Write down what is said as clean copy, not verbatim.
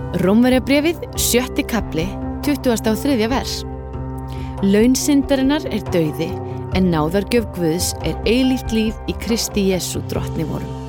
Rómverjabréfið, 7. kafli, 23. vers. Laun syndarinnar dauði, en náðargjöf Guðs eilíft líf í Kristi Jesú drottni vorum.